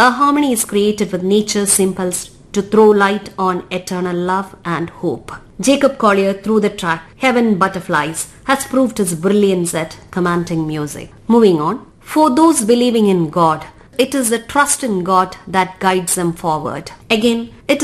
A harmony is created with nature's impulse to throw light on eternal love and hope. Jacob Collier, through the track Heaven Butterflies, has proved his brilliance at commanding music. Moving on, for those believing in God, it is the trust in God that guides them forward. Again, it